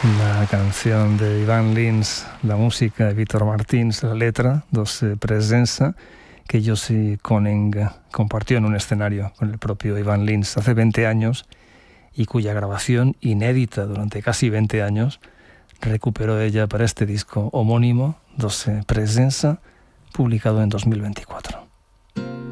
Una canción de Iván Lins, la música de Víctor Martins, la letra, Presenza, que Josie Koning compartió en un escenario con el propio Iván Lins hace 20 años y cuya grabación, inédita durante casi 20 años, recuperó ella para este disco homónimo, Presenza, publicado en 2024.